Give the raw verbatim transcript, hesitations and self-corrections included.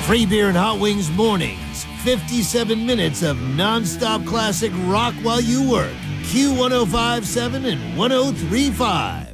Free beer and hot wings mornings. fifty-seven minutes of nonstop classic rock while you work. Q one oh five point seven and one oh three point five.